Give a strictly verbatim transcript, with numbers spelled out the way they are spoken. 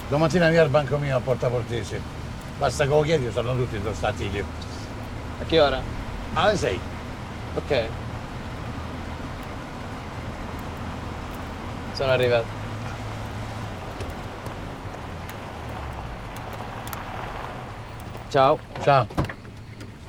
Domattina vieni al banco mio a Porta Portese. Basta che lo chiedi, sono tutti tostati lì. A che ora? Alle sei. Ok. Sono arrivato. Ciao. Ciao.